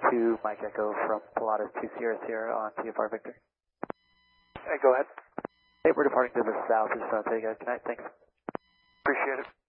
2, Mike Echo from Pilatus 2 Sierra Sierra on TFR Victor. Hey, go ahead. Hey, we're departing to the south. Just take a connect. Thanks. Appreciate it.